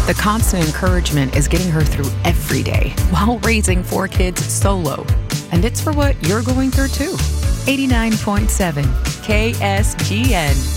The constant encouragement is getting her through every day while raising 4 kids solo. And it's for what you're going through too. 89.7 KSGN.